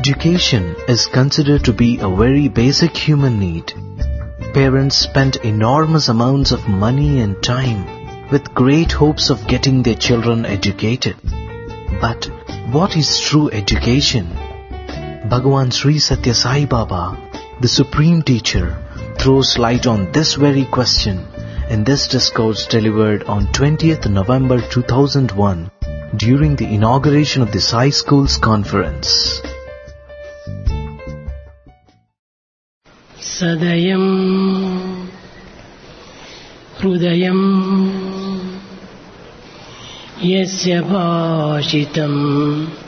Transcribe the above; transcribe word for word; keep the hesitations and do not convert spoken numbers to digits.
Education is considered to be a very basic human need. Parents spend enormous amounts of money and time with great hopes of getting their children educated. But what is true education? Bhagavan Sri Satya Sai Baba, the Supreme Teacher, throws light on this very question in this discourse delivered on twentieth November two thousand one during the inauguration of the Sai Schools Conference. Sadayam Hrudayam Yasya Bhashitam